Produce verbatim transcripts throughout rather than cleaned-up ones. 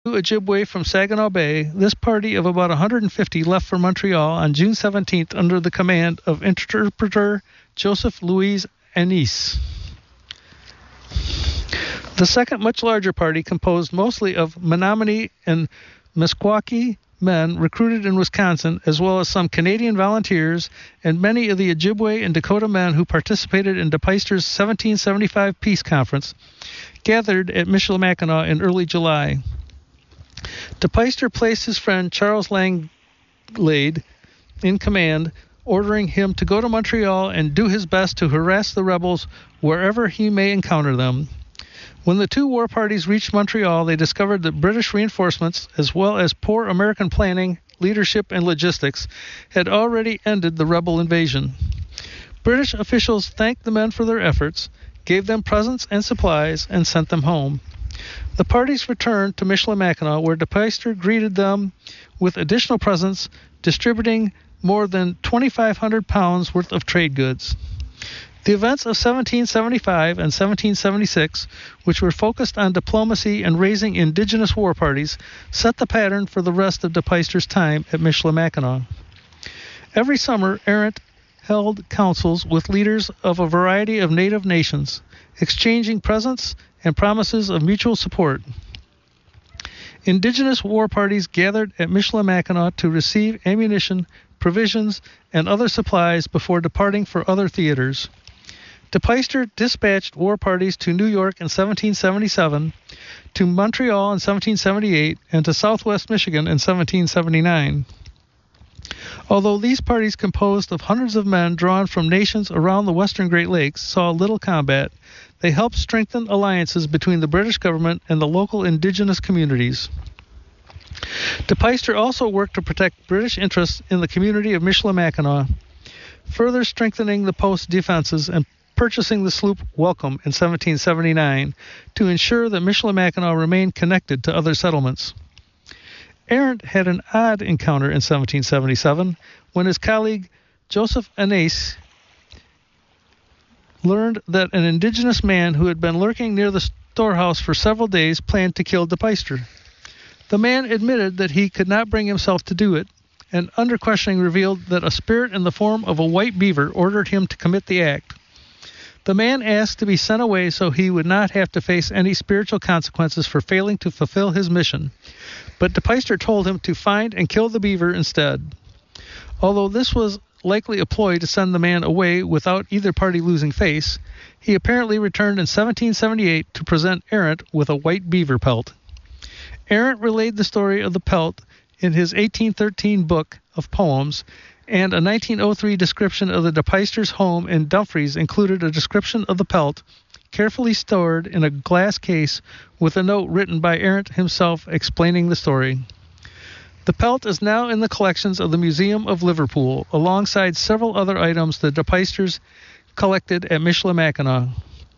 Ojibwe from Saginaw Bay, this party of about one hundred fifty left for Montreal on June seventeenth under the command of interpreter Joseph Louis Annis. The second, much larger party, composed mostly of Menominee and Meskwaki men recruited in Wisconsin, as well as some Canadian volunteers and many of the Ojibwe and Dakota men who participated in DePeyster's seventeen seventy-five Peace Conference, gathered at Michilimackinac in early July. DePeyster placed his friend Charles Langlade in command, ordering him to go to Montreal and do his best to harass the rebels wherever he may encounter them. When the two war parties reached Montreal, they discovered that British reinforcements, as well as poor American planning, leadership, and logistics, had already ended the rebel invasion. British officials thanked the men for their efforts, gave them presents and supplies, and sent them home. The parties returned to Michilimackinac, where DePeyster greeted them with additional presents, distributing more than twenty-five hundred pounds worth of trade goods. The events of seventeen seventy-five and seventeen seventy-six, which were focused on diplomacy and raising indigenous war parties, set the pattern for the rest of DePeyster's time at Michilimackinac. Every summer, Arent held councils with leaders of a variety of native nations, exchanging presents and promises of mutual support. Indigenous war parties gathered at Michilimackinac to receive ammunition, provisions, and other supplies before departing for other theaters. DePeyster dispatched war parties to New York in seventeen seventy-seven, to Montreal in seventeen seventy-eight, and to Southwest Michigan in seventeen seventy-nine. Although these parties, composed of hundreds of men drawn from nations around the western Great Lakes, saw little combat, they helped strengthen alliances between the British government and the local indigenous communities. DePeyster also worked to protect British interests in the community of Michilimackinac, further strengthening the post's defenses and purchasing the sloop Welcome in seventeen seventy-nine to ensure that Michilimackinac remained connected to other settlements. Arent had an odd encounter in seventeen seventy-seven when his colleague Joseph Annis learned that an indigenous man who had been lurking near the storehouse for several days planned to kill DePeyster. The man admitted that he could not bring himself to do it, and under questioning revealed that a spirit in the form of a white beaver ordered him to commit the act. The man asked to be sent away so he would not have to face any spiritual consequences for failing to fulfill his mission, but DePeyster told him to find and kill the beaver instead. Although this was likely a ploy to send the man away without either party losing face, he apparently returned in seventeen seventy-eight to present Arent with a white beaver pelt. Arent relayed the story of the pelt in his eighteen thirteen book of poems, and a nineteen oh three description of the DePeyster's home in Dumfries included a description of the pelt, carefully stored in a glass case with a note written by Arent himself explaining the story. The pelt is now in the collections of the Museum of Liverpool, alongside several other items the DePeysters collected at Michilimackinac.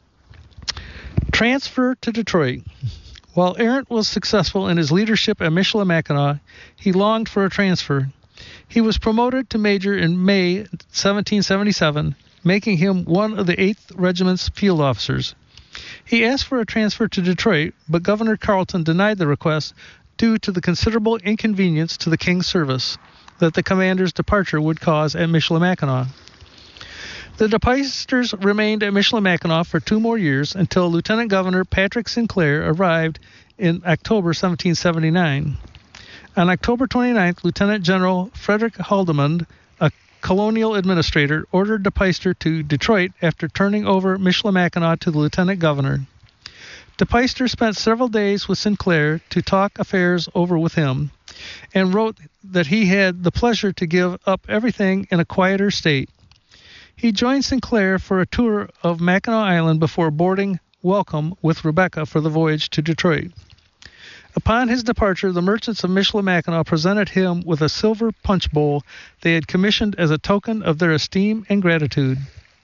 Transfer to Detroit. While Arent was successful in his leadership at Michilimackinac, he longed for a transfer. He was promoted to major in May seventeen seventy-seven, making him one of the eighth Regiment's field officers. He asked for a transfer to Detroit, but Governor Carleton denied the request due to the considerable inconvenience to the King's service that the commander's departure would cause at Michilimackinac. The DePeysters remained at Michilimackinac for two more years until Lieutenant Governor Patrick Sinclair arrived in October seventeen seventy-nine. On October twenty-ninth, Lieutenant General Frederick Haldimand, a colonial administrator, ordered DePeyster to Detroit after turning over Michilimackinac to the lieutenant governor. DePeyster spent several days with Sinclair to talk affairs over with him, and wrote that he had the pleasure to give up everything in a quieter state. He joined Sinclair for a tour of Mackinac Island before boarding Welcome with Rebecca for the voyage to Detroit. Upon his departure, the merchants of Michilimackinac presented him with a silver punch bowl they had commissioned as a token of their esteem and gratitude.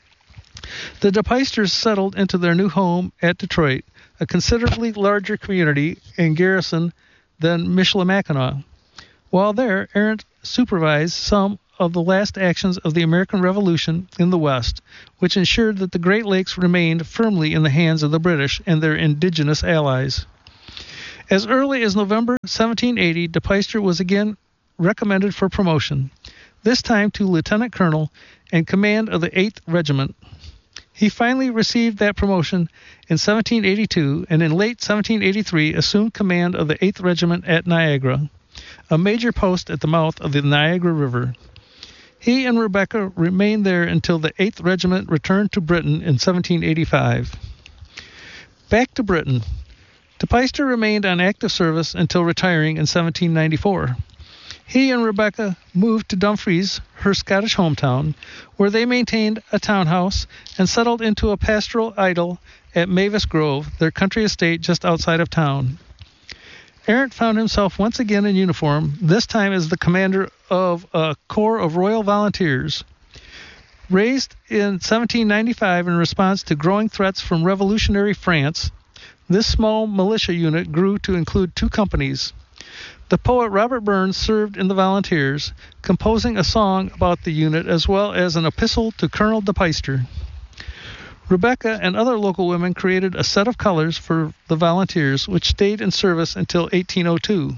The DePeysters settled into their new home at Detroit, a considerably larger community and garrison than Michilimackinac. While there, Arent supervised some of the last actions of the American Revolution in the West, which ensured that the Great Lakes remained firmly in the hands of the British and their indigenous allies. As early as November seventeen eighty, De Peyster was again recommended for promotion, this time to lieutenant colonel and command of the eighth Regiment. He finally received that promotion in seventeen eighty-two, and in late seventeen eighty-three assumed command of the eighth Regiment at Niagara, a major post at the mouth of the Niagara River. He and Rebecca remained there until the eighth Regiment returned to Britain in seventeen eighty-five. Back to Britain. De Peyster remained on active service until retiring in seventeen ninety-four. He and Rebecca moved to Dumfries, her Scottish hometown, where they maintained a townhouse and settled into a pastoral idyll at Mavis Grove, their country estate just outside of town. Arent found himself once again in uniform, this time as the commander of a corps of Royal Volunteers. Raised in seventeen ninety-five in response to growing threats from revolutionary France, this small militia unit grew to include two companies. The poet Robert Burns served in the Volunteers, composing a song about the unit as well as an epistle to Colonel De Peyster. Rebecca and other local women created a set of colors for the Volunteers, which stayed in service until eighteen oh two.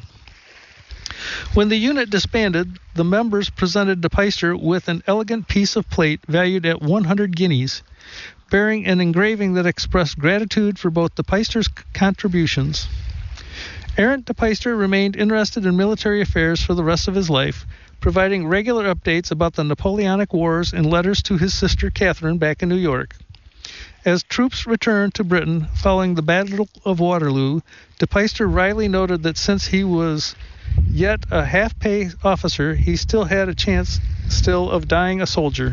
When the unit disbanded, the members presented De Peyster with an elegant piece of plate valued at one hundred guineas, bearing an engraving that expressed gratitude for both De Peyster's contributions. Arent De Peyster remained interested in military affairs for the rest of his life, providing regular updates about the Napoleonic Wars in letters to his sister Catherine back in New York. As troops returned to Britain following the Battle of Waterloo, De Peyster wryly noted that since he was yet a half-pay officer, he still had a chance still of dying a soldier.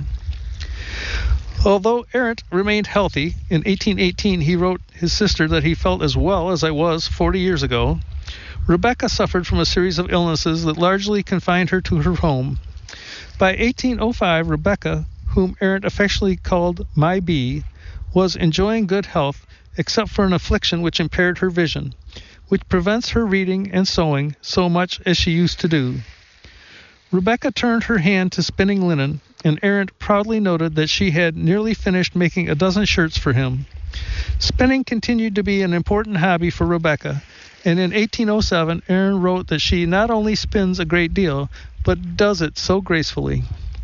Although Arent remained healthy, in eighteen eighteen he wrote his sister that he felt as well as I was forty years ago. Rebecca suffered from a series of illnesses that largely confined her to her home. By eighteen oh five, Rebecca, whom Arent affectionately called My Bee, was enjoying good health, except for an affliction which impaired her vision, which prevents her reading and sewing so much as she used to do. Rebecca turned her hand to spinning linen, and Arent proudly noted that she had nearly finished making a dozen shirts for him. Spinning continued to be an important hobby for Rebecca, and in eighteen oh seven, Arent wrote that she not only spins a great deal, but does it so gracefully.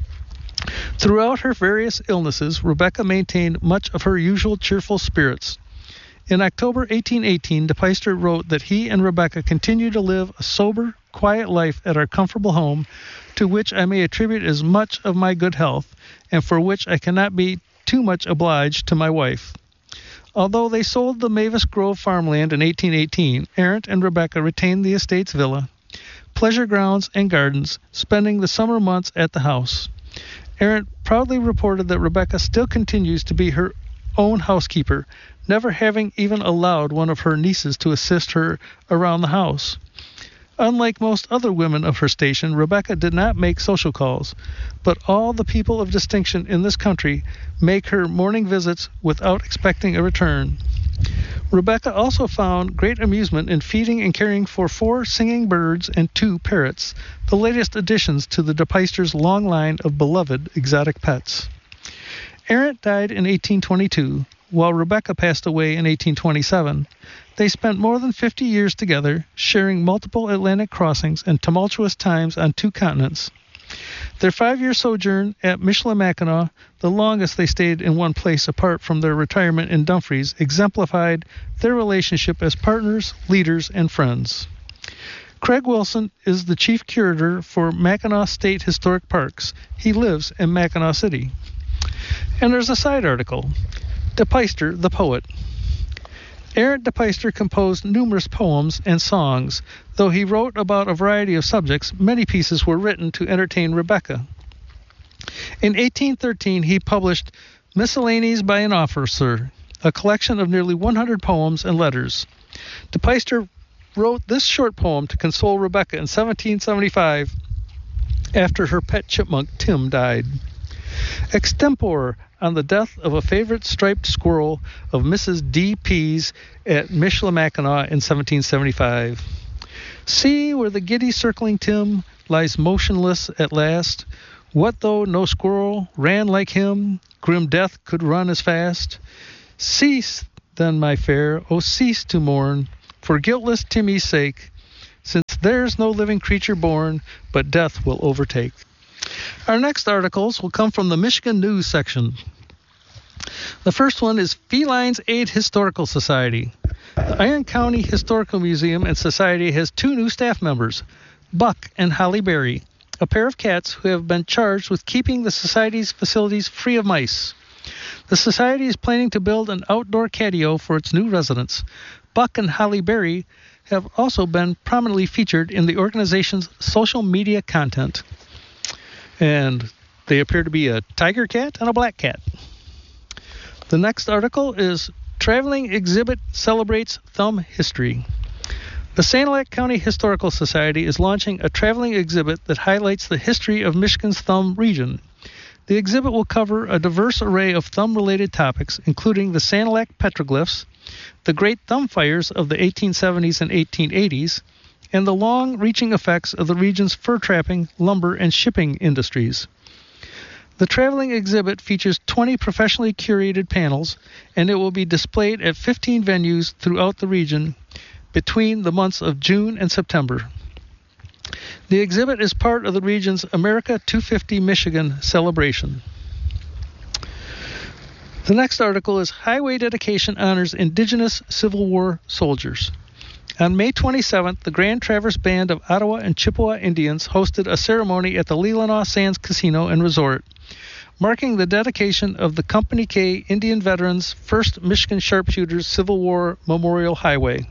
Throughout her various illnesses, Rebecca maintained much of her usual cheerful spirits. In October eighteen eighteen, De Peyster wrote that he and Rebecca continue to live a sober, quiet life at our comfortable home, to which I may attribute as much of my good health, and for which I cannot be too much obliged to my wife. Although they sold the Mavis Grove farmland in eighteen eighteen, Arent and Rebecca retained the estate's villa, pleasure grounds, and gardens, spending the summer months at the house. Arent proudly reported that Rebecca still continues to be her own housekeeper, never having even allowed one of her nieces to assist her around the house. Unlike most other women of her station, Rebecca did not make social calls, but all the people of distinction in this country make her morning visits without expecting a return. Rebecca also found great amusement in feeding and caring for four singing birds and two parrots, the latest additions to the De Peyster's long line of beloved exotic pets. Arent died in eighteen twenty-two, while Rebecca passed away in eighteen twenty-seven. They spent more than fifty years together, sharing multiple Atlantic crossings and tumultuous times on two continents. Their five-year sojourn at Michilimackinac, the longest they stayed in one place apart from their retirement in Dumfries, exemplified their relationship as partners, leaders, and friends. Craig Wilson is the chief curator for Mackinac State Historic Parks. He lives in Mackinac City. And there's a side article. De Peyster, the poet. Arent De Peyster composed numerous poems and songs. Though he wrote about a variety of subjects, many pieces were written to entertain Rebecca. In eighteen thirteen, he published Miscellanies by an Officer, a collection of nearly one hundred poems and letters. De Peyster wrote this short poem to console Rebecca in seventeen seventy-five after her pet chipmunk Tim died. Extempore on the death of a favorite striped squirrel of Missus D. P.'s at Michilimackinac in seventeen seventy-five. See where the giddy circling Tim lies motionless at last. What though no squirrel ran like him, grim death could run as fast? Cease then, my fair, oh cease to mourn, for guiltless Timmy's sake, since there's no living creature born, but death will overtake. Our next articles will come from the Michigan News section. The first one is Felines Aid Historical Society. The Iron County Historical Museum and Society has two new staff members, Buck and Holly Berry, a pair of cats who have been charged with keeping the Society's facilities free of mice. The Society is planning to build an outdoor catio for its new residents. Buck and Holly Berry have also been prominently featured in the organization's social media content. And they appear to be a tiger cat and a black cat. The next article is Traveling Exhibit Celebrates Thumb History. The Sanilac County Historical Society is launching a traveling exhibit that highlights the history of Michigan's thumb region. The exhibit will cover a diverse array of thumb-related topics, including the Sanilac petroglyphs, the Great Thumb Fires of the eighteen seventies and eighteen eighties, and the long-reaching effects of the region's fur trapping, lumber, and shipping industries. The traveling exhibit features twenty professionally curated panels, and it will be displayed at fifteen venues throughout the region between the months of June and September. The exhibit is part of the region's America two fifty Michigan celebration. The next article is Highway Dedication Honors Indigenous Civil War Soldiers. On May twenty-seventh, the Grand Traverse Band of Ottawa and Chippewa Indians hosted a ceremony at the Leelanau Sands Casino and Resort, marking the dedication of the Company K Indian Veterans first Michigan Sharpshooters Civil War Memorial Highway.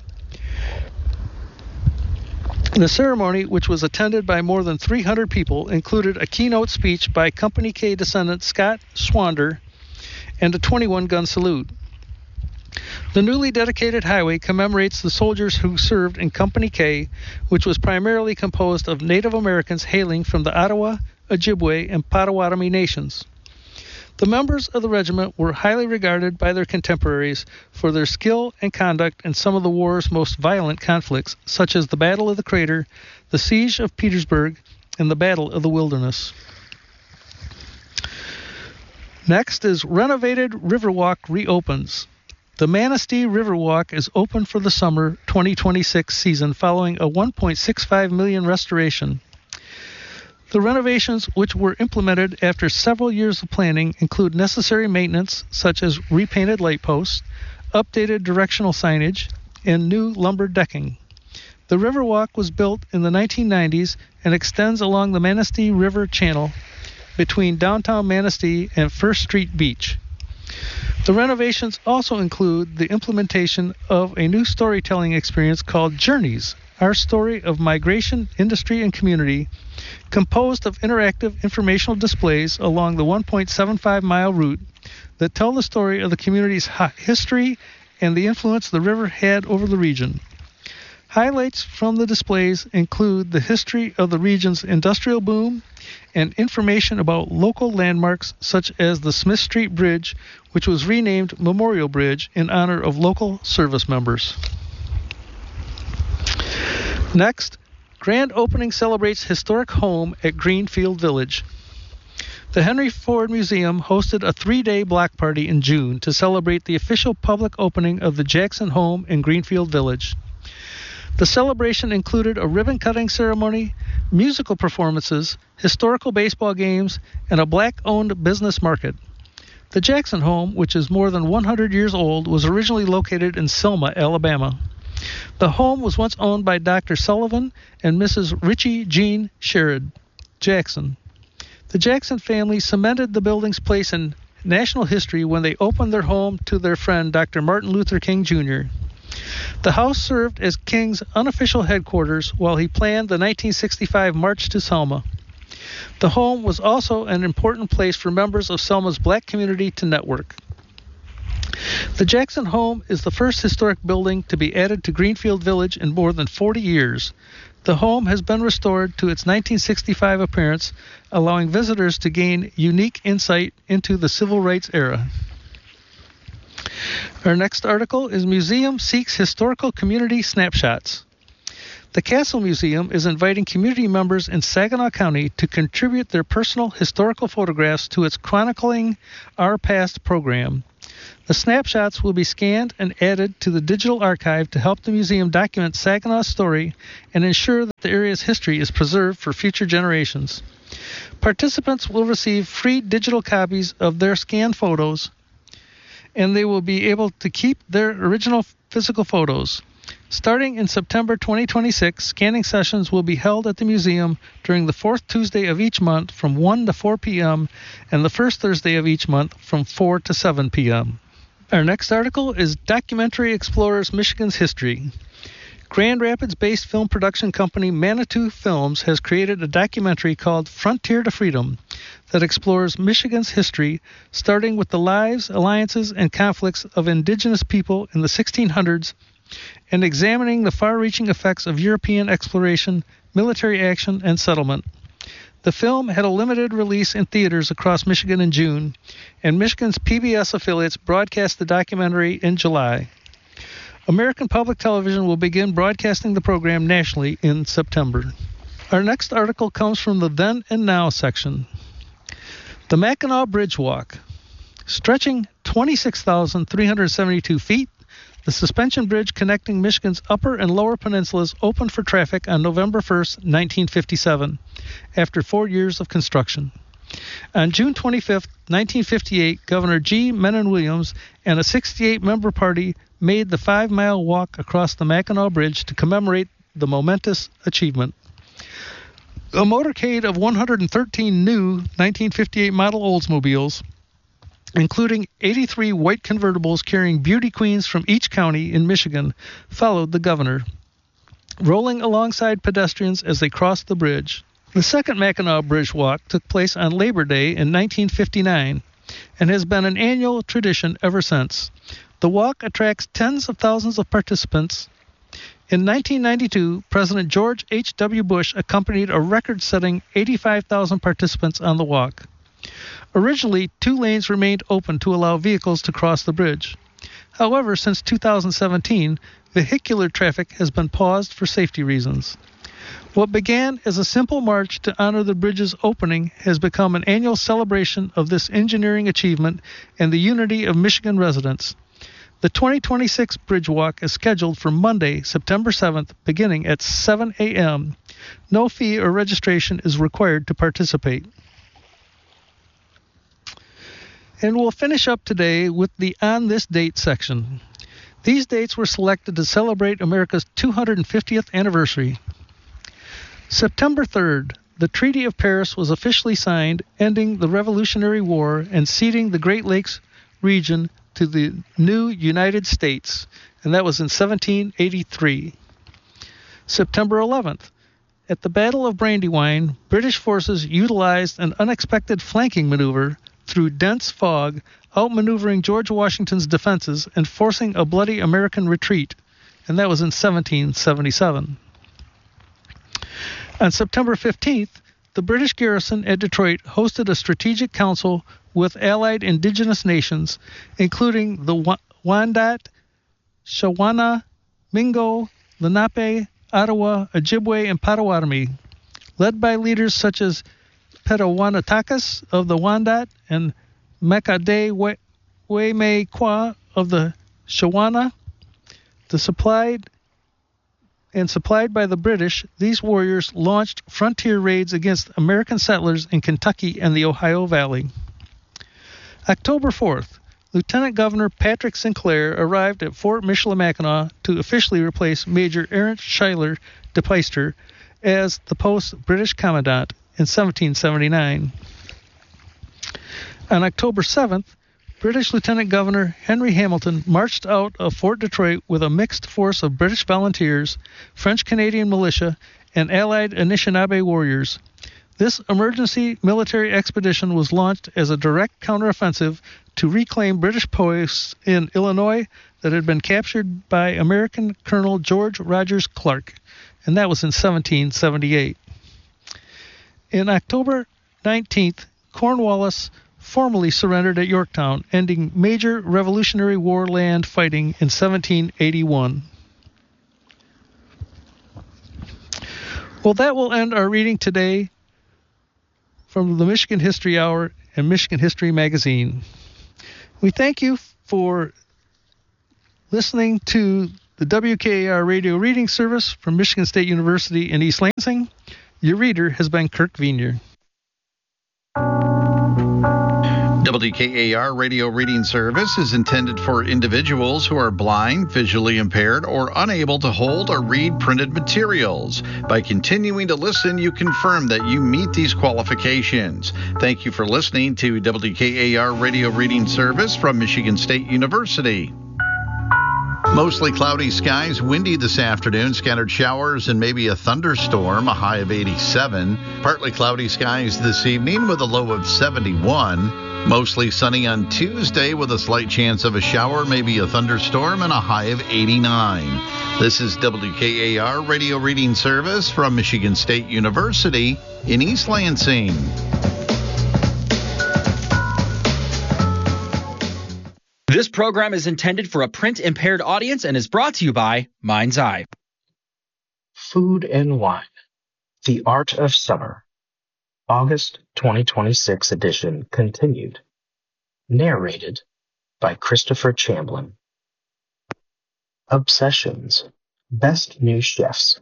The ceremony, which was attended by more than three hundred people, included a keynote speech by Company K descendant Scott Schwander and a twenty-one gun salute. The newly dedicated highway commemorates the soldiers who served in Company K, which was primarily composed of Native Americans hailing from the Ottawa, Ojibwe, and Potawatomi nations. The members of the regiment were highly regarded by their contemporaries for their skill and conduct in some of the war's most violent conflicts, such as the Battle of the Crater, the Siege of Petersburg, and the Battle of the Wilderness. Next is Renovated Riverwalk reopens. The Manistee Riverwalk is open for the summer twenty twenty-six season following a one point six five million dollars restoration. The renovations, which were implemented after several years of planning, include necessary maintenance such as repainted light posts, updated directional signage, and new lumber decking. The Riverwalk was built in the nineteen nineties and extends along the Manistee River Channel between downtown Manistee and First Street Beach. The renovations also include the implementation of a new storytelling experience called Journeys, Our Story of Migration, Industry, and Community, composed of interactive informational displays along the one point seven five mile route that tell the story of the community's history and the influence the river had over the region. Highlights from the displays include the history of the region's industrial boom and information about local landmarks such as the Smith Street Bridge, which was renamed Memorial Bridge in honor of local service members. Next, grand opening celebrates historic home at Greenfield Village. The Henry Ford Museum hosted a three-day block party in June to celebrate the official public opening of the Jackson home in Greenfield Village. The celebration included a ribbon-cutting ceremony, musical performances, historical baseball games, and a black-owned business market. The Jackson home, which is more than one hundred years old, was originally located in Selma, Alabama. The home was once owned by Doctor Sullivan and Missus Richie Jean Sherrod Jackson. The Jackson family cemented the building's place in national history when they opened their home to their friend Doctor Martin Luther King Junior The house served as King's unofficial headquarters while he planned the nineteen sixty-five March to Selma. The home was also an important place for members of Selma's black community to network. The Jackson home is the first historic building to be added to Greenfield Village in more than forty years. The home has been restored to its nineteen sixty-five appearance, allowing visitors to gain unique insight into the civil rights era. Our next article is Museum Seeks Historical Community Snapshots. The Castle Museum is inviting community members in Saginaw County to contribute their personal historical photographs to its Chronicling Our Past program. The snapshots will be scanned and added to the digital archive to help the museum document Saginaw's story and ensure that the area's history is preserved for future generations. Participants will receive free digital copies of their scanned photos, and they will be able to keep their original physical photos. Starting in September twenty twenty-six, scanning sessions will be held at the museum during the fourth Tuesday of each month from one to four p.m. and the first Thursday of each month from four to seven p.m. Our next article is Documentary Explorers Michigan's History. Grand Rapids-based film production company Manitou Films has created a documentary called Frontier to Freedom that explores Michigan's history, starting with the lives, alliances, and conflicts of indigenous people in the sixteen hundreds and examining the far-reaching effects of European exploration, military action, and settlement. The film had a limited release in theaters across Michigan in June, and Michigan's P B S affiliates broadcast the documentary in July. American Public Television will begin broadcasting the program nationally in September. Our next article comes from the Then and Now section. The Mackinac Bridge Walk. Stretching twenty-six thousand three hundred seventy-two feet, the suspension bridge connecting Michigan's upper and lower peninsulas opened for traffic on November first, nineteen fifty-seven, after four years of construction. On June twenty-fifth, nineteen fifty-eight, Governor G. Mennen Williams and a sixty-eight member party made the five-mile walk across the Mackinac Bridge to commemorate the momentous achievement. A motorcade of one hundred thirteen new nineteen fifty-eight model Oldsmobiles, including eighty-three white convertibles carrying beauty queens from each county in Michigan, followed the governor, rolling alongside pedestrians as they crossed the bridge. The second Mackinac Bridge Walk took place on Labor Day in nineteen fifty-nine and has been an annual tradition ever since. The walk attracts tens of thousands of participants. In nineteen ninety-two, President George H W. Bush accompanied a record-setting eighty-five thousand participants on the walk. Originally, two lanes remained open to allow vehicles to cross the bridge. However, since two thousand seventeen, vehicular traffic has been paused for safety reasons. What began as a simple march to honor the bridge's opening has become an annual celebration of this engineering achievement and the unity of Michigan residents. The twenty twenty-six Bridge Walk is scheduled for Monday, September seventh, beginning at seven a.m. No fee or registration is required to participate. And we'll finish up today with the On This Date section. These dates were selected to celebrate America's two hundred fiftieth anniversary. September third, the Treaty of Paris was officially signed, ending the Revolutionary War and ceding the Great Lakes region to the new United States, and that was in seventeen eighty-three. September eleventh, at the Battle of Brandywine, British forces utilized an unexpected flanking maneuver through dense fog, outmaneuvering George Washington's defenses and forcing a bloody American retreat, and that was in seventeen seventy-seven. On September fifteenth, the British garrison at Detroit hosted a strategic council with allied indigenous nations, including the Wendat, Shawana, Mingo, Lenape, Ottawa, Ojibwe, and Potawatomi, led by leaders such as Petawanatakis of the Wendat and Makade Wemekwa of the Shawana. The supplied and supplied by the British, these warriors launched frontier raids against American settlers in Kentucky and the Ohio Valley. October fourth, Lieutenant Governor Patrick Sinclair arrived at Fort Michilimackinac to officially replace Major Ernst Schuyler de Peyster as the post's British Commandant in seventeen seventy-nine. On October seventh, British Lieutenant Governor Henry Hamilton marched out of Fort Detroit with a mixed force of British volunteers, French-Canadian militia, and allied Anishinaabe warriors. This emergency military expedition was launched as a direct counteroffensive to reclaim British posts in Illinois that had been captured by American Colonel George Rogers Clark, and that was in seventeen seventy-eight. In October nineteenth, Cornwallis formally surrendered at Yorktown, ending major Revolutionary War land fighting in seventeen eighty-one. Well, that will end our reading today from the Michigan History Hour and Michigan History Magazine. We thank you for listening to the W K A R radio reading service from Michigan State University in East Lansing. Your reader has been Kirk Venier. W K A R radio reading service is intended for individuals who are blind, visually impaired, or unable to hold or read printed materials. By continuing to listen, you confirm that you meet these qualifications. Thank you for listening to W K A R radio reading service from Michigan State University. Mostly cloudy skies, windy this afternoon, scattered showers and maybe a thunderstorm, a high of eighty-seven. Partly cloudy skies this evening with a low of seventy-one. Mostly sunny on Tuesday with a slight chance of a shower, maybe a thunderstorm, and a high of eighty-nine. This is W K A R radio reading service from Michigan State University in East Lansing. This program is intended for a print-impaired audience and is brought to you by Mind's Eye. Food and Wine, The Art of Summer, August twenty twenty-six edition continued. Narrated by Christopher Chamblin. Obsessions, Best New Chefs.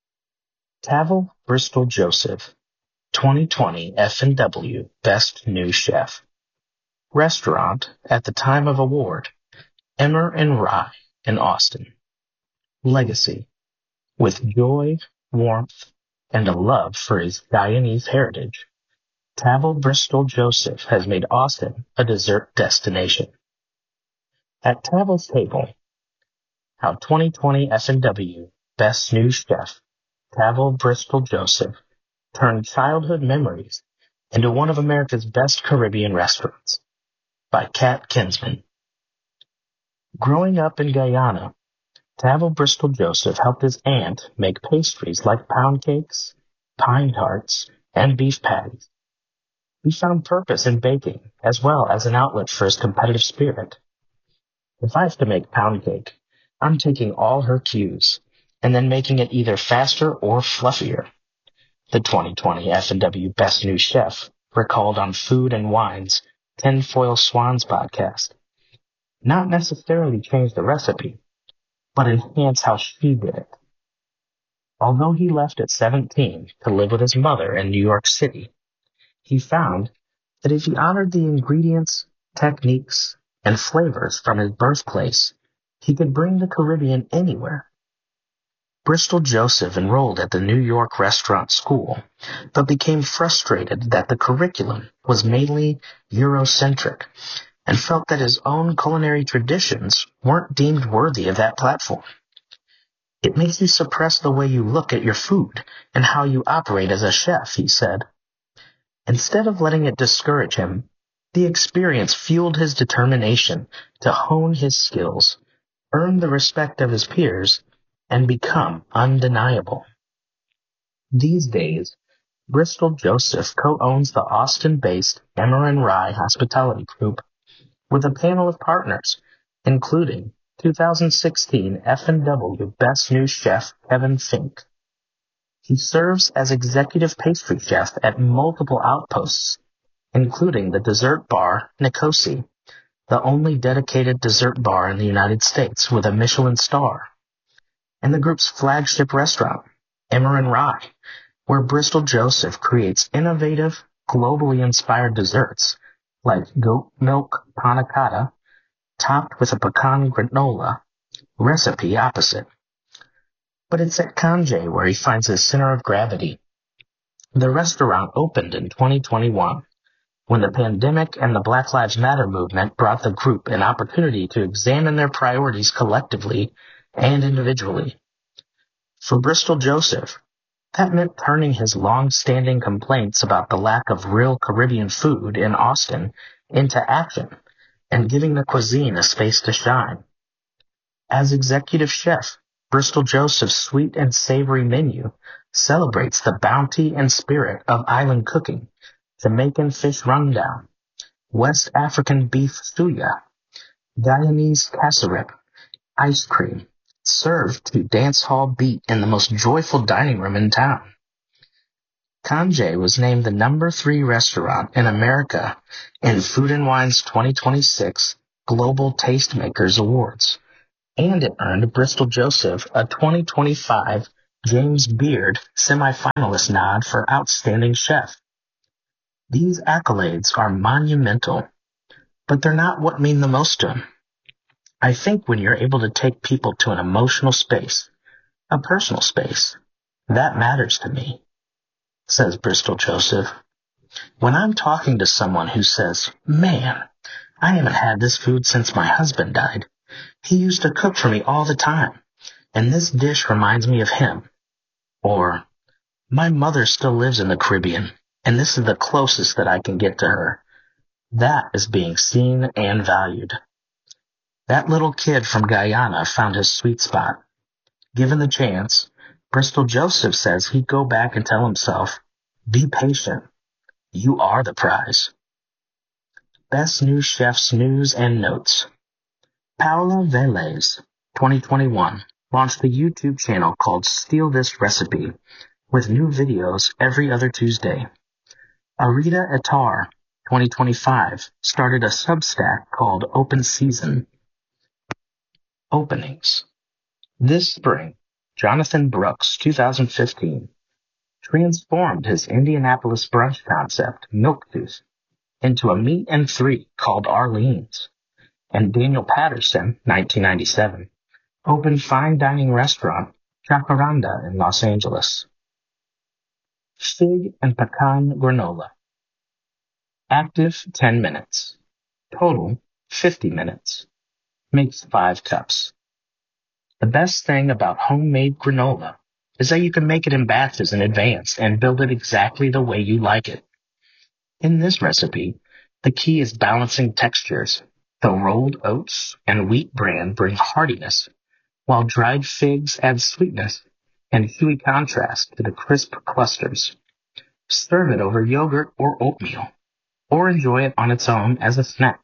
Tavel Bristol Joseph, twenty twenty F and W Best New Chef. Restaurant at the time of award, Emmer and Rye in Austin. Legacy, with joy, warmth, and a love for his Guyanese heritage, Tavel Bristol Joseph has made Austin a dessert destination. At Tavel's table, how twenty twenty F and W Best New Chef Tavel Bristol Joseph turned childhood memories into one of America's best Caribbean restaurants. By Kat Kinsman. Growing up in Guyana, Tavel Bristol Joseph helped his aunt make pastries like pound cakes, pine tarts, and beef patties. He found purpose in baking, as well as an outlet for his competitive spirit. If I have to make pound cake, I'm taking all her cues, and then making it either faster or fluffier. The twenty twenty F and W Best New Chef recalled on Food and Wine's Tinfoil Swans podcast. Not necessarily change the recipe, but enhance how she did it. Although he left at seventeen to live with his mother in New York City, he found that if he honored the ingredients, techniques, and flavors from his birthplace, he could bring the Caribbean anywhere. Bristol Joseph enrolled at the New York Restaurant School, but became frustrated that the curriculum was mainly Eurocentric and felt that his own culinary traditions weren't deemed worthy of that platform. It makes you suppress the way you look at your food and how you operate as a chef, he said. Instead of letting it discourage him, the experience fueled his determination to hone his skills, earn the respect of his peers, and become undeniable. These days, Bristol Joseph co-owns the Austin-based Emmer and Rye Hospitality Group with a panel of partners, including two thousand sixteen F and W Best New Chef Kevin Fink. He serves as executive pastry chef at multiple outposts, including the dessert bar Nicosi, the only dedicated dessert bar in the United States with a Michelin star, and the group's flagship restaurant, Emmer and Rye, where Bristol Joseph creates innovative, globally inspired desserts like goat milk panna cotta, topped with a pecan granola, recipe opposite. But it's at Canje where he finds his center of gravity. The restaurant opened in twenty twenty-one, when the pandemic and the Black Lives Matter movement brought the group an opportunity to examine their priorities collectively and individually. For Bristol Joseph, that meant turning his long-standing complaints about the lack of real Caribbean food in Austin into action and giving the cuisine a space to shine. As executive chef, Bristol Joseph's sweet and savory menu celebrates the bounty and spirit of island cooking, Jamaican fish rundown, West African beef suya, Guyanese casserip, ice cream, served to dance hall beat in the most joyful dining room in town. Canje was named the number three restaurant in America in Food and Wine's twenty twenty-six Global Tastemakers Awards, and it earned Bristol Joseph a twenty twenty-five James Beard semifinalist nod for Outstanding Chef. These accolades are monumental, but they're not what mean the most to him. I think when you're able to take people to an emotional space, a personal space, that matters to me, says Bristol Joseph. When I'm talking to someone who says, man, I haven't had this food since my husband died. He used to cook for me all the time, and this dish reminds me of him. Or, my mother still lives in the Caribbean, and this is the closest that I can get to her. That is being seen and valued. That little kid from Guyana found his sweet spot. Given the chance, Bristol Joseph says he'd go back and tell himself, be patient. You are the prize. Best New Chef's News and Notes. Paula Velez, twenty twenty-one, launched a YouTube channel called Steal This Recipe, with new videos every other Tuesday. Arita Attar, twenty twenty-five, started a Substack called Open Season. Openings. This spring, Jonathan Brooks, two thousand fifteen, transformed his Indianapolis brunch concept, Milktooth, into a meet and three called Arlene's. And Daniel Patterson, nineteen ninety-seven, opened fine dining restaurant Jacaranda in Los Angeles. Fig and pecan granola. Active ten minutes. Total fifty minutes. Makes five cups. The best thing about homemade granola is that you can make it in batches in advance and build it exactly the way you like it. In this recipe, the key is balancing textures. The rolled oats and wheat bran bring heartiness, while dried figs add sweetness and chewy contrast to the crisp clusters. Serve it over yogurt or oatmeal, or enjoy it on its own as a snack.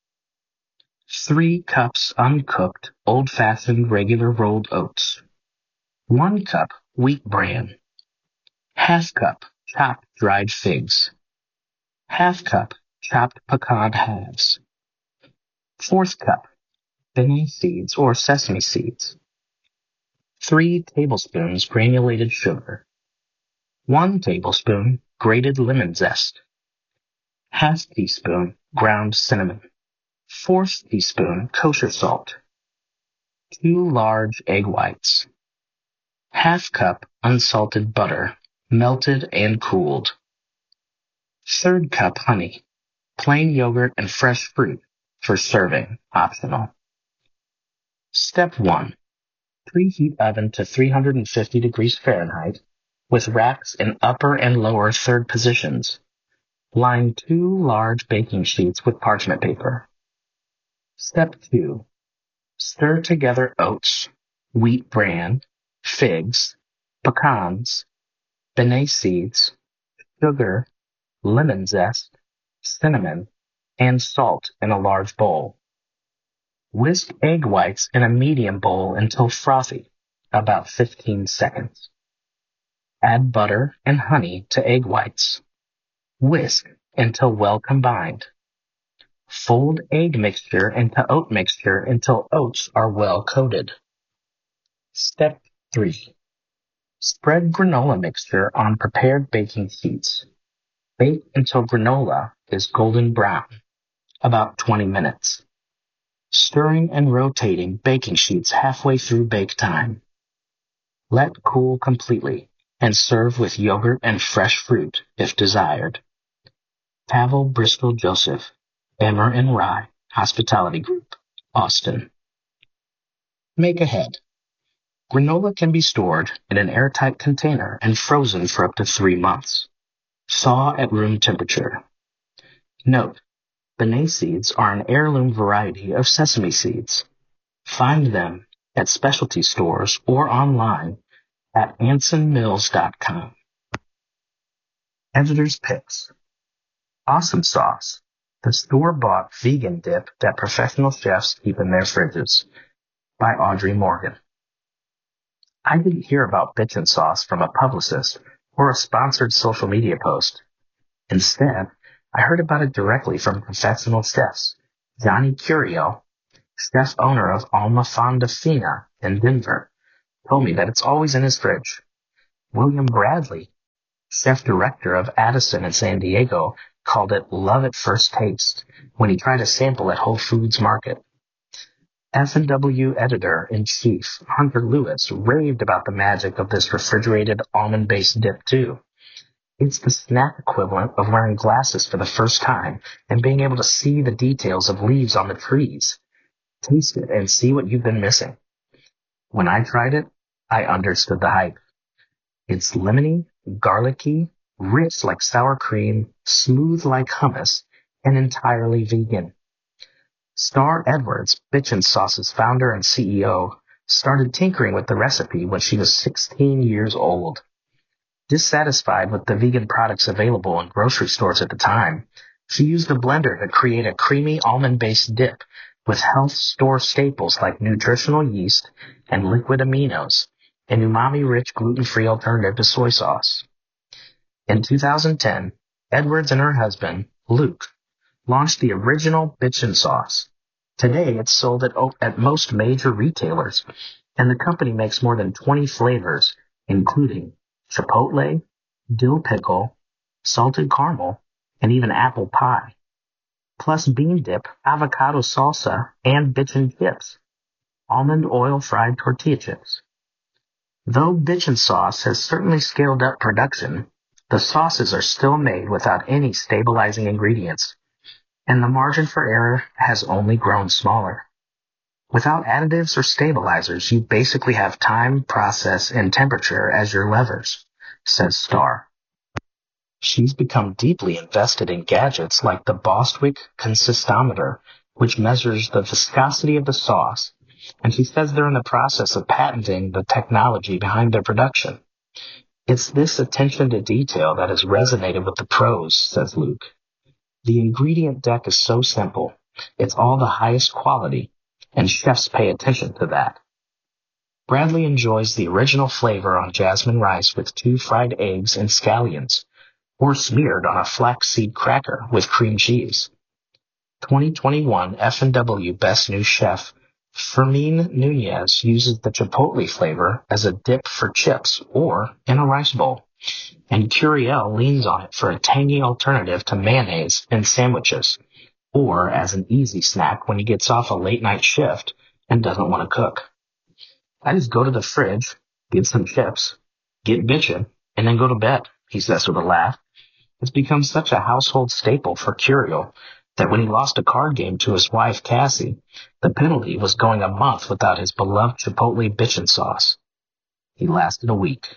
Three cups uncooked, old-fashioned regular rolled oats. One cup wheat bran. Half cup chopped dried figs. Half cup chopped pecan halves. Fourth cup, benet seeds or sesame seeds. Three tablespoons granulated sugar. One tablespoon grated lemon zest. Half teaspoon ground cinnamon. Fourth teaspoon kosher salt. Two large egg whites. Half cup unsalted butter, melted and cooled. Third cup honey. Plain yogurt and fresh fruit. For serving, optional. Step one. Preheat oven to three hundred fifty degrees Fahrenheit with racks in upper and lower third positions. Line two large baking sheets with parchment paper. Step two. Stir together oats, wheat bran, figs, pecans, benet seeds, sugar, lemon zest, cinnamon, and salt in a large bowl. Whisk egg whites in a medium bowl until frothy, about fifteen seconds. Add butter and honey to egg whites. Whisk until well combined. Fold egg mixture into oat mixture until oats are well coated. Step three. Spread granola mixture on prepared baking sheets. Bake until granola is golden brown. About twenty minutes. Stirring and rotating baking sheets halfway through bake time. Let cool completely and serve with yogurt and fresh fruit if desired. Pavel Bristol Joseph, Emmer and Rye Hospitality Group, Austin. Make ahead. Granola can be stored in an airtight container and frozen for up to three months. Thaw at room temperature. Note, benet seeds are an heirloom variety of sesame seeds. Find them at specialty stores or online at anson mills dot com. Editor's Picks. Awesome Sauce, the store-bought vegan dip that professional chefs keep in their fridges, by Audrey Morgan. I didn't hear about Bitchin' Sauce from a publicist or a sponsored social media post. Instead, I heard about it directly from professional chefs Johnny Curiel, chef owner of Alma Fonda Fina in Denver, told me that it's always in his fridge. William Bradley, chef director of Addison in San Diego, called it love at first taste when he tried a sample at Whole Foods Market. F and W editor-in-chief Hunter Lewis raved about the magic of this refrigerated almond-based dip too. It's the snack equivalent of wearing glasses for the first time and being able to see the details of leaves on the trees. Taste it and see what you've been missing. When I tried it, I understood the hype. It's lemony, garlicky, rich like sour cream, smooth like hummus, and entirely vegan. Star Edwards, Bitchin' Sauce's founder and C E O, started tinkering with the recipe when she was sixteen years old. Dissatisfied with the vegan products available in grocery stores at the time, she used a blender to create a creamy almond-based dip with health store staples like nutritional yeast and liquid aminos, an umami-rich gluten-free alternative to soy sauce. In two thousand ten, Edwards and her husband, Luke, launched the original Bitchin' Sauce. Today, it's sold at, at most major retailers, and the company makes more than twenty flavors, including chipotle, dill pickle, salted caramel, and even apple pie, plus bean dip, avocado salsa, and Bitchin' chips, almond oil fried tortilla chips. Though Bitchin' Sauce has certainly scaled up production, the sauces are still made without any stabilizing ingredients, and the margin for error has only grown smaller. Without additives or stabilizers, you basically have time, process, and temperature as your levers, says Starr. She's become deeply invested in gadgets like the Bostwick Consistometer, which measures the viscosity of the sauce, and she says they're in the process of patenting the technology behind their production. It's this attention to detail that has resonated with the pros, says Luke. The ingredient deck is so simple. It's all the highest quality, and chefs pay attention to that. Bradley enjoys the original flavor on jasmine rice with two fried eggs and scallions, or smeared on a flaxseed cracker with cream cheese. twenty twenty-one F and W Best New Chef Fermin Nunez uses the chipotle flavor as a dip for chips or in a rice bowl, and Curiel leans on it for a tangy alternative to mayonnaise in sandwiches, or as an easy snack when he gets off a late-night shift and doesn't want to cook. I just go to the fridge, get some chips, get bitchin', and then go to bed, he says with a laugh. It's become such a household staple for Curiel that when he lost a card game to his wife, Cassie, the penalty was going a month without his beloved Chipotle Bitchin' Sauce. He lasted a week.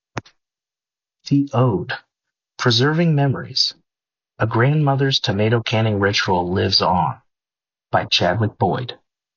The Ode, Preserving Memories. A Grandmother's Tomato Canning Ritual Lives On, by Chadwick Boyd.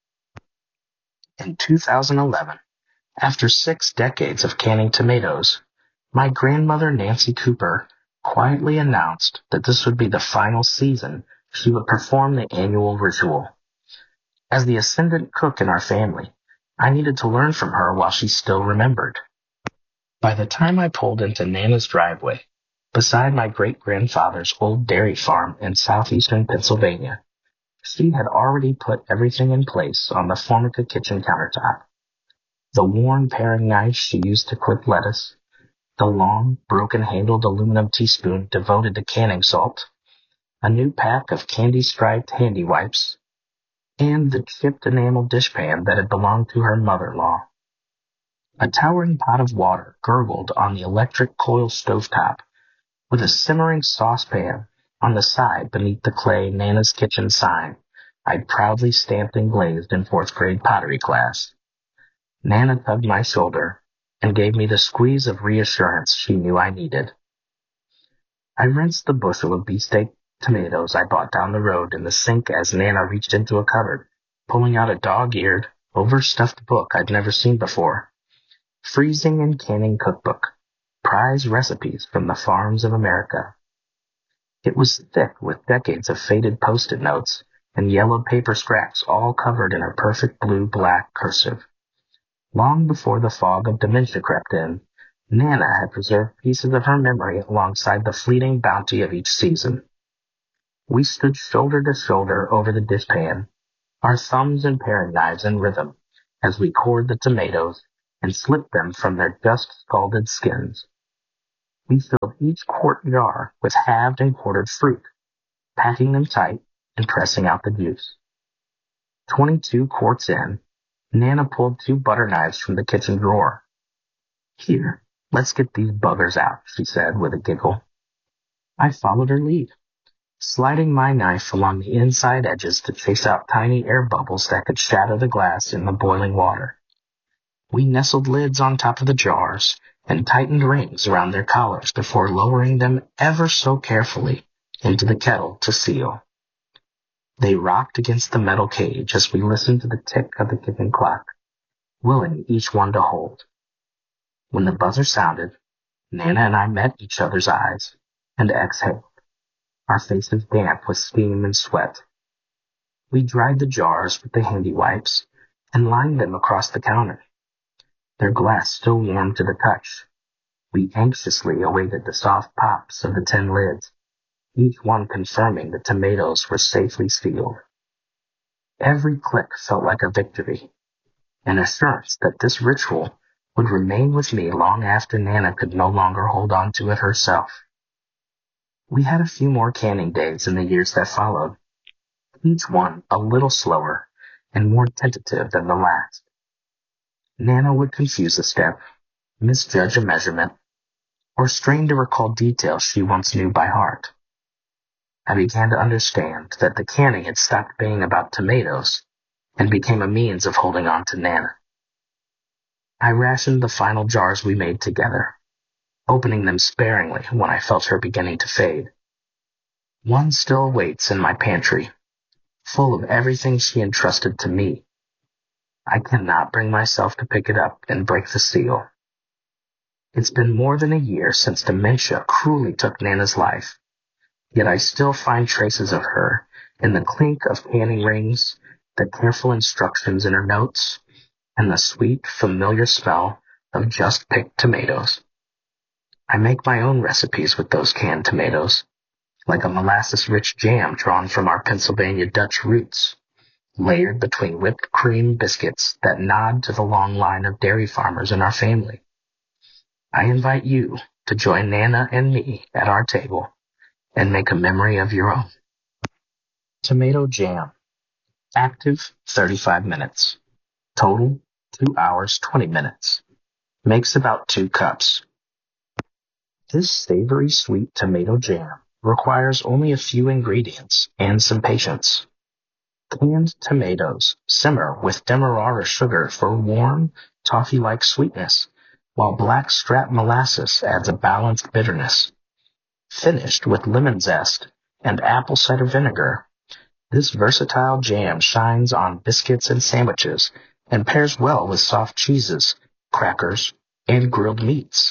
In two thousand eleven, after six decades of canning tomatoes, my grandmother Nancy Cooper quietly announced that this would be the final season she would perform the annual ritual. As the ascendant cook in our family, I needed to learn from her while she still remembered. By the time I pulled into Nana's driveway, beside my great-grandfather's old dairy farm in southeastern Pennsylvania, she had already put everything in place on the Formica kitchen countertop. The worn paring knife she used to clip lettuce, the long, broken-handled aluminum teaspoon devoted to canning salt, a new pack of candy-striped handy wipes, and the chipped enamel dishpan that had belonged to her mother-in-law. A towering pot of water gurgled on the electric coil stovetop, with a simmering saucepan on the side beneath the clay Nana's Kitchen sign I'd proudly stamped and glazed in fourth grade pottery class. Nana tugged my shoulder and gave me the squeeze of reassurance she knew I needed. I rinsed the bushel of beefsteak tomatoes I bought down the road in the sink as Nana reached into a cupboard, pulling out a dog-eared, overstuffed book I'd never seen before. Freezing and Canning Cookbook, Prize Recipes from the Farms of America. It was thick with decades of faded post-it notes and yellowed paper scraps all covered in a perfect blue-black cursive. Long before the fog of dementia crept in, Nana had preserved pieces of her memory alongside the fleeting bounty of each season. We stood shoulder to shoulder over the dishpan, our thumbs and paring knives in rhythm, as we cored the tomatoes and slipped them from their just scalded skins. We filled each quart jar with halved and quartered fruit, packing them tight and pressing out the juice. Twenty-two quarts in, Nana pulled two butter knives from the kitchen drawer. "Here, let's get these buggers out," she said with a giggle. I followed her lead, sliding my knife along the inside edges to chase out tiny air bubbles that could shatter the glass in the boiling water. We nestled lids on top of the jars and tightened rings around their collars before lowering them ever so carefully into the kettle to seal. They rocked against the metal cage as we listened to the tick of the kitchen clock, willing each one to hold. When the buzzer sounded, Nana and I met each other's eyes and exhaled, our faces damp with steam and sweat. We dried the jars with the handy wipes and lined them across the counter, their glass still warm to the touch. We anxiously awaited the soft pops of the tin lids, each one confirming the tomatoes were safely sealed. Every click felt like a victory, an assurance that this ritual would remain with me long after Nana could no longer hold on to it herself. We had a few more canning days in the years that followed, each one a little slower and more tentative than the last. Nana would confuse a step, misjudge a measurement, or strain to recall details she once knew by heart. I began to understand that the canning had stopped being about tomatoes and became a means of holding on to Nana. I rationed the final jars we made together, opening them sparingly when I felt her beginning to fade. One still waits in my pantry, full of everything she entrusted to me. I cannot bring myself to pick it up and break the seal. It's been more than a year since dementia cruelly took Nana's life, yet I still find traces of her in the clink of canning rings, the careful instructions in her notes, and the sweet, familiar smell of just-picked tomatoes. I make my own recipes with those canned tomatoes, like a molasses-rich jam drawn from our Pennsylvania Dutch roots, layered between whipped cream biscuits that nod to the long line of dairy farmers in our family. I invite you to join Nana and me at our table and make a memory of your own. Tomato jam. Active thirty-five minutes. Total two hours twenty minutes. Makes about two cups. This savory sweet tomato jam requires only a few ingredients and some patience. Canned tomatoes simmer with demerara sugar for warm, toffee-like sweetness, while black strap molasses adds a balanced bitterness. Finished with lemon zest and apple cider vinegar, this versatile jam shines on biscuits and sandwiches and pairs well with soft cheeses, crackers, and grilled meats.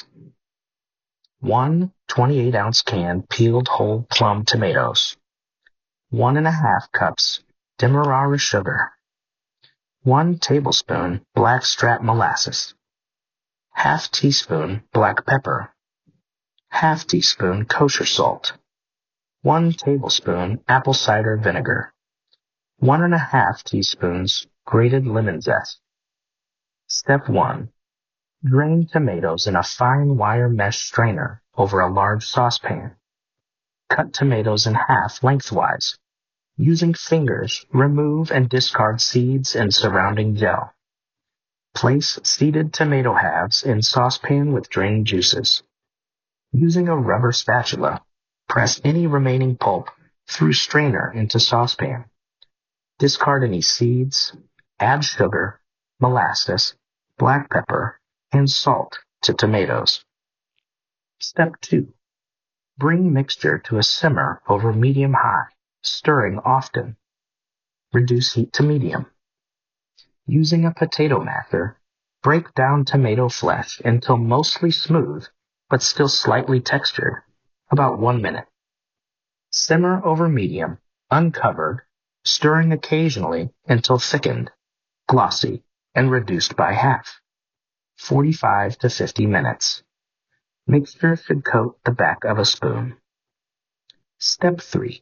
One twenty-eight ounce can peeled whole plum tomatoes. One and a half cups demerara sugar. One tablespoon black strap molasses. Half teaspoon black pepper. Half teaspoon kosher salt. One tablespoon apple cider vinegar. One and a half teaspoons grated lemon zest. Step one. Drain tomatoes in a fine wire mesh strainer over a large saucepan. Cut tomatoes in half lengthwise. Using fingers, remove and discard seeds and surrounding gel. Place seeded tomato halves in saucepan with drained juices. Using a rubber spatula, press any remaining pulp through strainer into saucepan. Discard any seeds, add sugar, molasses, black pepper, and salt to tomatoes. Step two. Bring mixture to a simmer over medium-high, stirring often. Reduce heat to medium. Using a potato masher, break down tomato flesh until mostly smooth, but still slightly textured, about one minute. Simmer over medium, uncovered, stirring occasionally until thickened, glossy, and reduced by half. forty-five to fifty minutes. Mixture should coat the back of a spoon. Step three.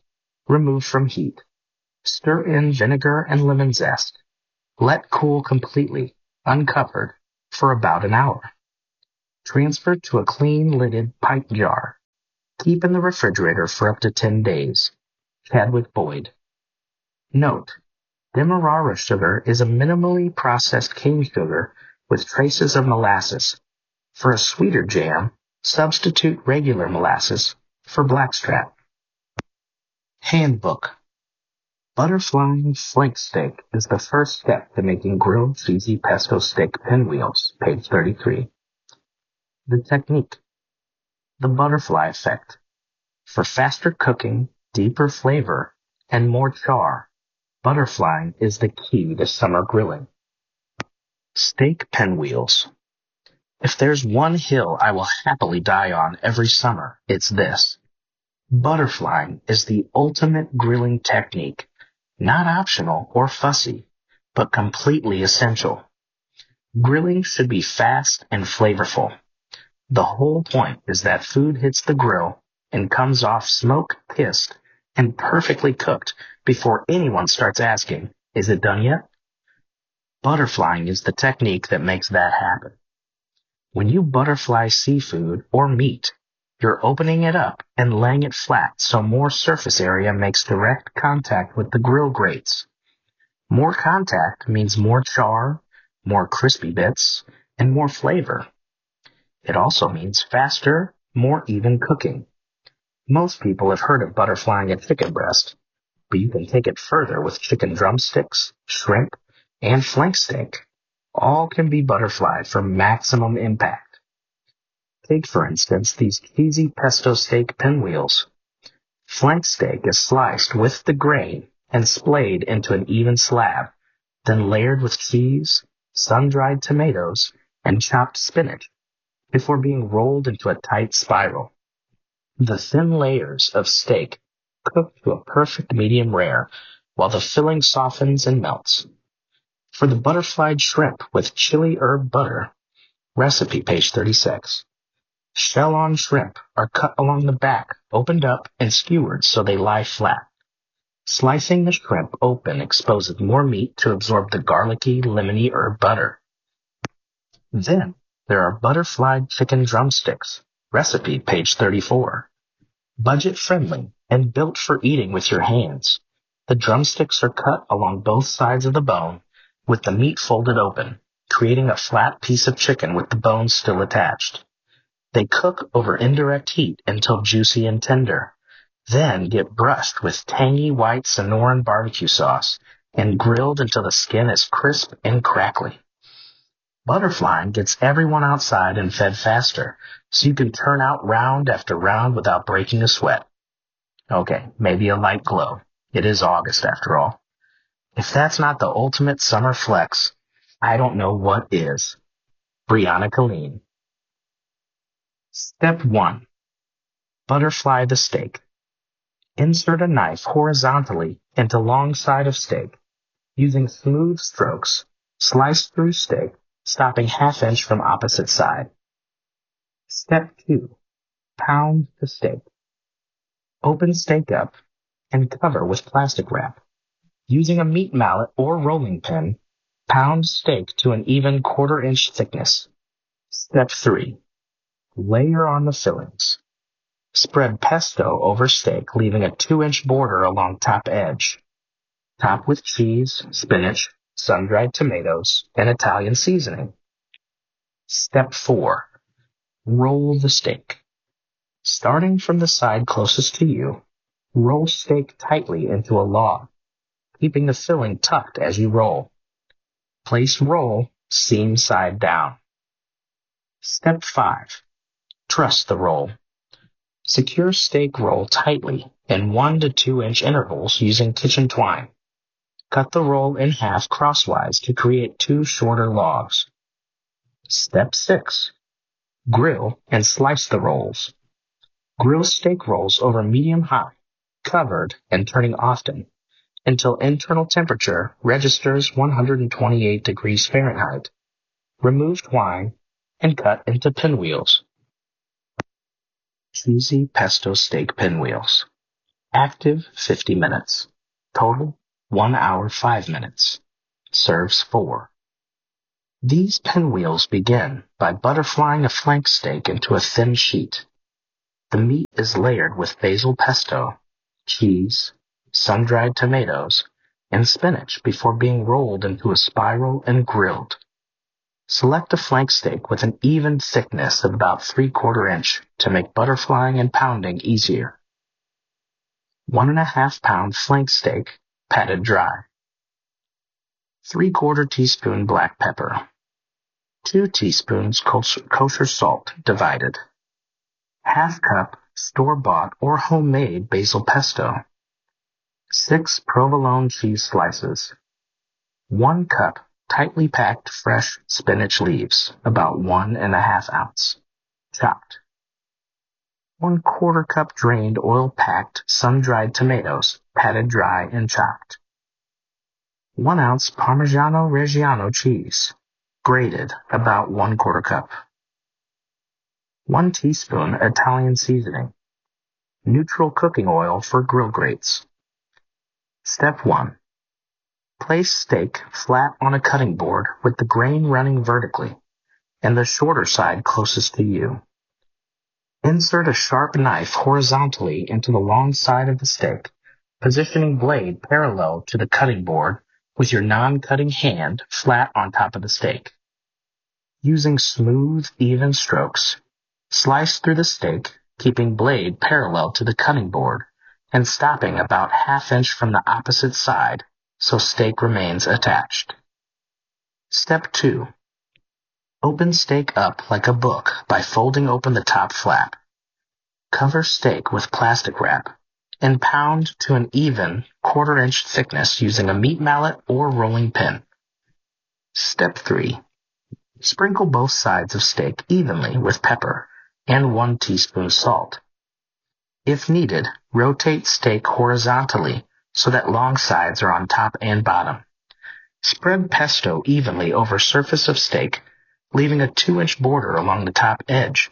Remove from heat. Stir in vinegar and lemon zest. Let cool completely, uncovered, for about an hour. Transfer to a clean-lidded pipe jar. Keep in the refrigerator for up to ten days. Chadwick Boyd. Note: Demerara sugar is a minimally processed cane sugar with traces of molasses. For a sweeter jam, substitute regular molasses for blackstrap. Handbook. Butterflying flank steak is the first step to making grilled cheesy pesto steak pinwheels, page thirty-three. The technique. The butterfly effect. For faster cooking, deeper flavor, and more char, butterflying is the key to summer grilling. Steak pinwheels. If there's one hill I will happily die on every summer, it's this. Butterflying is the ultimate grilling technique, not optional or fussy, but completely essential. Grilling should be fast and flavorful. The whole point is that food hits the grill and comes off smoke-kissed and perfectly cooked before anyone starts asking, is it done yet? Butterflying is the technique that makes that happen. When you butterfly seafood or meat, you're opening it up and laying it flat so more surface area makes direct contact with the grill grates. More contact means more char, more crispy bits, and more flavor. It also means faster, more even cooking. Most people have heard of butterflying a chicken breast, but you can take it further with chicken drumsticks, shrimp, and flank steak. All can be butterflied for maximum impact. Take, for instance, these cheesy pesto steak pinwheels. Flank steak is sliced with the grain and splayed into an even slab, then layered with cheese, sun-dried tomatoes, and chopped spinach, before being rolled into a tight spiral. The thin layers of steak cook to a perfect medium rare, while the filling softens and melts. For the butterflied shrimp with chili herb butter, recipe page thirty-six. Shell-on shrimp are cut along the back, opened up, and skewered so they lie flat. Slicing the shrimp open exposes more meat to absorb the garlicky, lemony herb butter. Then there are butterflied chicken drumsticks, recipe page thirty-four. Budget-friendly and built for eating with your hands. The drumsticks are cut along both sides of the bone, with the meat folded open, creating a flat piece of chicken with the bones still attached. They cook over indirect heat until juicy and tender, then get brushed with tangy white Sonoran barbecue sauce and grilled until the skin is crisp and crackly. Butterflying gets everyone outside and fed faster, so you can turn out round after round without breaking a sweat. Okay, maybe a light glow. It is August after all. If that's not the ultimate summer flex, I don't know what is. Brianna Colleen. Step one. Butterfly the steak. Insert a knife horizontally into long side of steak. Using smooth strokes, slice through steak, stopping half inch from opposite side. Step two. Pound the steak. Open steak up and cover with plastic wrap. Using a meat mallet or rolling pin, pound steak to an even quarter inch thickness. Step three. Layer on the fillings. Spread pesto over steak, leaving a two inch border along top edge. Top with cheese, spinach, sun-dried tomatoes, and Italian seasoning. Step four. Roll the steak. Starting from the side closest to you, roll steak tightly into a log, keeping the filling tucked as you roll. Place roll seam side down. Step five. Truss the roll. Secure steak roll tightly in one to two inch intervals using kitchen twine. Cut the roll in half crosswise to create two shorter logs. Step six. Grill and slice the rolls. Grill steak rolls over medium-high, covered and turning often, until internal temperature registers one hundred twenty-eight degrees Fahrenheit. Remove twine and cut into pinwheels. Cheesy pesto steak pinwheels. Active, fifty minutes. Total, one hour, five minutes. Serves four. These pinwheels begin by butterflying a flank steak into a thin sheet. The meat is layered with basil pesto, cheese, sun-dried tomatoes, and spinach before being rolled into a spiral and grilled. Select a flank steak with an even thickness of about three-quarter inch to make butterflying and pounding easier. One and a half pound flank steak, patted dry. Three-quarter teaspoon black pepper. Two teaspoons kosher salt, divided. Half cup store-bought or homemade basil pesto. Six provolone cheese slices. One cup tightly packed fresh spinach leaves, about one and a half ounce, chopped. One quarter cup drained oil-packed sun-dried tomatoes, patted dry and chopped. One ounce Parmigiano Reggiano cheese, grated, about one quarter cup. One teaspoon Italian seasoning. Neutral cooking oil for grill grates. Step one. Place steak flat on a cutting board with the grain running vertically and the shorter side closest to you. Insert a sharp knife horizontally into the long side of the steak, positioning blade parallel to the cutting board with your non-cutting hand flat on top of the steak. Using smooth, even strokes, slice through the steak, keeping blade parallel to the cutting board and stopping about half inch from the opposite side so steak remains attached. Step two. Open steak up like a book by folding open the top flap. Cover steak with plastic wrap and pound to an even quarter inch thickness using a meat mallet or rolling pin. Step three. Sprinkle both sides of steak evenly with pepper and one teaspoon salt. If needed, rotate steak horizontally so that long sides are on top and bottom. Spread pesto evenly over surface of steak, leaving a two inch border along the top edge.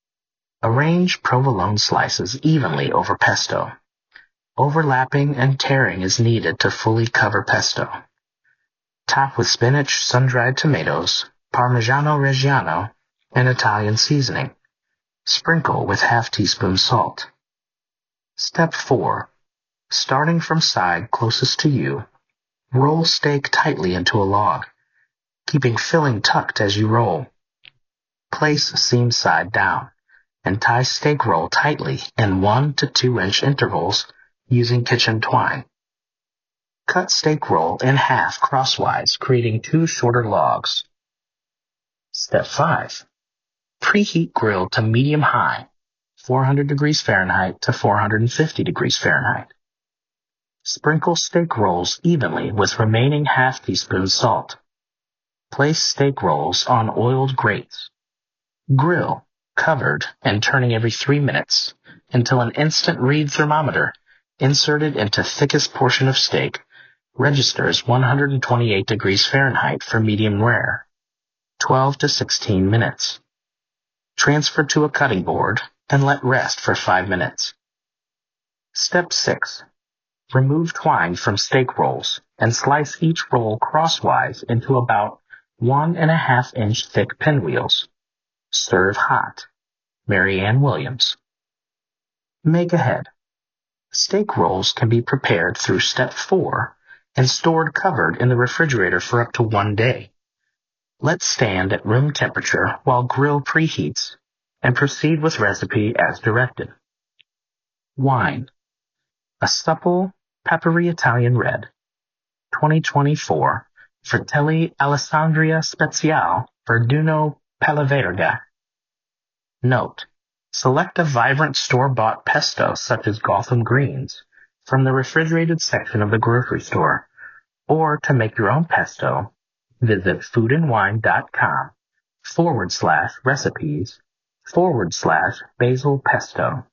Arrange provolone slices evenly over pesto. Overlapping and tearing is needed to fully cover pesto. Top with spinach, sun-dried tomatoes, Parmigiano Reggiano, and Italian seasoning. Sprinkle with half teaspoon salt. Step four. Starting from side closest to you, roll steak tightly into a log, keeping filling tucked as you roll. Place seam side down and tie steak roll tightly in one to two inch intervals using kitchen twine. Cut steak roll in half crosswise, creating two shorter logs. Step five. Preheat grill to medium-high, four hundred degrees Fahrenheit to four hundred fifty degrees Fahrenheit. Sprinkle steak rolls evenly with remaining half teaspoon salt. Place steak rolls on oiled grates. Grill, covered and turning every three minutes until an instant read thermometer inserted into thickest portion of steak registers one hundred twenty-eight degrees Fahrenheit for medium rare, twelve to sixteen minutes. Transfer to a cutting board and let rest for five minutes. Step six. Remove twine from steak rolls and slice each roll crosswise into about one and a half inch thick pinwheels. Serve hot. Mary Ann Williams. Make ahead. Steak rolls can be prepared through step four and stored covered in the refrigerator for up to one day. Let stand at room temperature while grill preheats and proceed with recipe as directed. Wine. A supple, peppery Italian red. twenty twenty-four Fratelli Alessandria Speziale Verduno Palaverga. Note: select a vibrant store-bought pesto such as Gotham Greens from the refrigerated section of the grocery store, or to make your own pesto, visit foodandwine.com forward slash recipes forward slash basil pesto.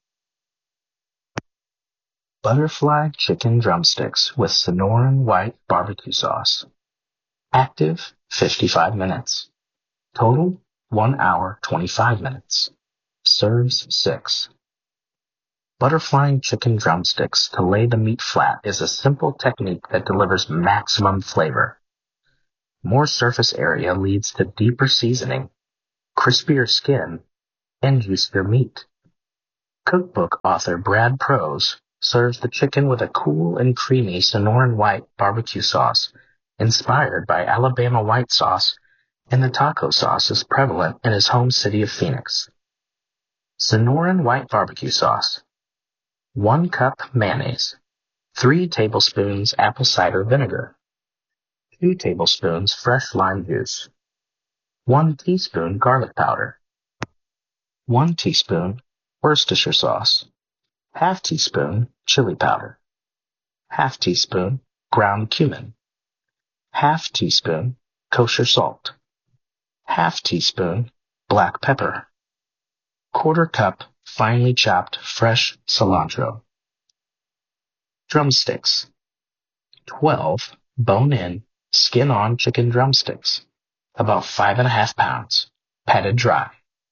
Butterfly chicken drumsticks with Sonoran white barbecue sauce. Active, fifty-five minutes. Total, one hour, twenty-five minutes. Serves six. Butterflying chicken drumsticks to lay the meat flat is a simple technique that delivers maximum flavor. More surface area leads to deeper seasoning, crispier skin, and juicier meat. Cookbook author Brad Prose serves the chicken with a cool and creamy Sonoran White barbecue sauce inspired by Alabama white sauce, and the taco sauce is prevalent in his home city of Phoenix. Sonoran White barbecue sauce. One cup mayonnaise. Three tablespoons apple cider vinegar. Two tablespoons fresh lime juice. One teaspoon garlic powder. One teaspoon Worcestershire sauce. Half teaspoon chili powder. Half teaspoon ground cumin. Half teaspoon kosher salt. Half teaspoon black pepper. Quarter cup finely chopped fresh cilantro. Drumsticks. twelve bone-in, skin-on chicken drumsticks, about five and a half pounds, patted dry.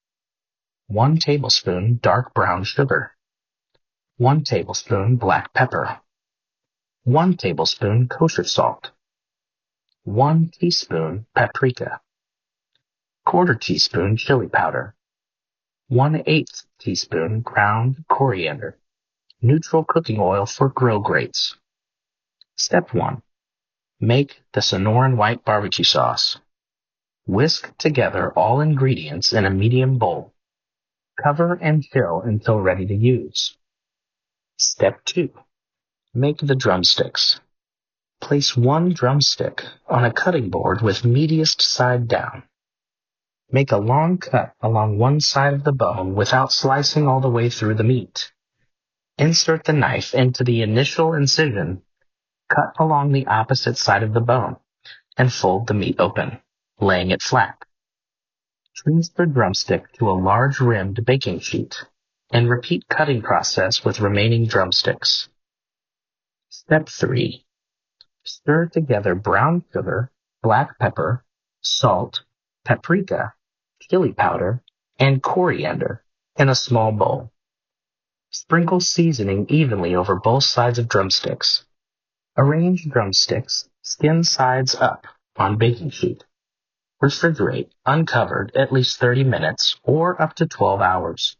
One tablespoon dark brown sugar. One tablespoon black pepper. One tablespoon kosher salt. One teaspoon paprika. Quarter teaspoon chili powder. One-eighth teaspoon ground coriander. Neutral cooking oil for grill grates. Step one. Make the Sonoran White barbecue sauce. Whisk together all ingredients in a medium bowl. Cover and chill until ready to use. Step two. Make the drumsticks. Place one drumstick on a cutting board with meatiest side down. Make a long cut along one side of the bone without slicing all the way through the meat. Insert the knife into the initial incision, cut along the opposite side of the bone, and fold the meat open, laying it flat. Transfer drumstick to a large rimmed baking sheet, and repeat cutting process with remaining drumsticks. Step three. Stir together brown sugar, black pepper, salt, paprika, chili powder, and coriander in a small bowl. Sprinkle seasoning evenly over both sides of drumsticks. Arrange drumsticks skin sides up on baking sheet. Refrigerate uncovered at least thirty minutes or up to twelve hours.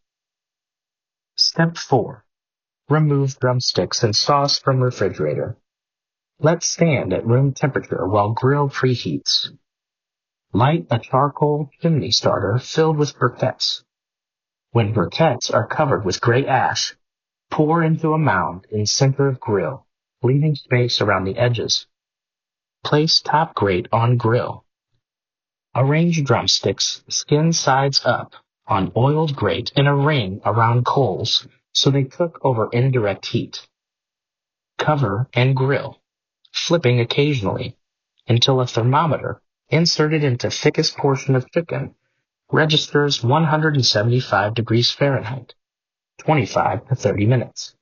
Step four. Remove drumsticks and sauce from refrigerator. Let stand at room temperature while grill preheats. Light a charcoal chimney starter filled with briquettes. When briquettes are covered with gray ash, pour into a mound in center of grill, leaving space around the edges. Place top grate on grill. Arrange drumsticks skin sides up on oiled grate in a ring around coals so they cook over indirect heat. Cover and grill, flipping occasionally until a thermometer inserted into thickest portion of chicken registers one hundred seventy-five degrees Fahrenheit, twenty-five to thirty minutes.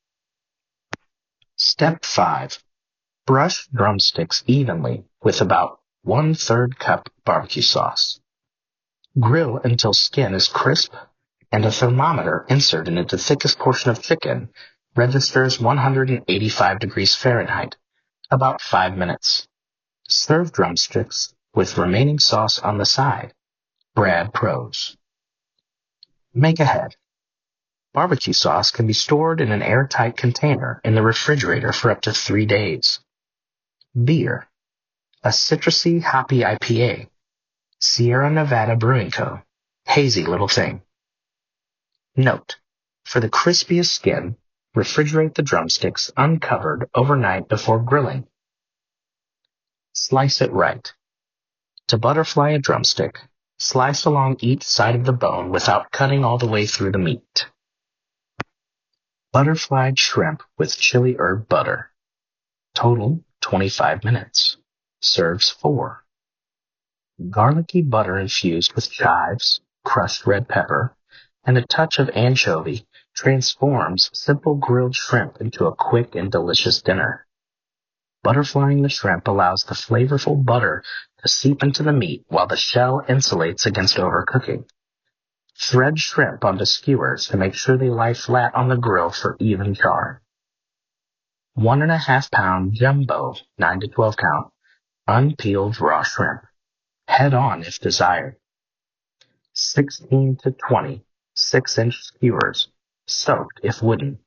Step five. Brush drumsticks evenly with about one-third cup barbecue sauce. Grill until skin is crisp and a thermometer inserted into thickest portion of chicken registers one hundred eighty-five degrees Fahrenheit, about five minutes. Serve drumsticks with remaining sauce on the side. Brad Prose. Make ahead. Barbecue sauce can be stored in an airtight container in the refrigerator for up to three days. Beer. A citrusy, hoppy I P A. Sierra Nevada Brewing Co. Hazy little thing. Note. For the crispiest skin, refrigerate the drumsticks uncovered overnight before grilling. Slice it right. To butterfly a drumstick, slice along each side of the bone without cutting all the way through the meat. Butterflied shrimp with chili herb butter. Total twenty-five minutes. Serves four. Garlicky butter infused with chives, crushed red pepper, and a touch of anchovy transforms simple grilled shrimp into a quick and delicious dinner. Butterflying the shrimp allows the flavorful butter to seep into the meat while the shell insulates against overcooking. Thread shrimp onto skewers to make sure they lie flat on the grill for even char. One and a half pound jumbo, nine to twelve count, unpeeled raw shrimp. Head on if desired. sixteen to twenty six inch skewers, soaked if wooden.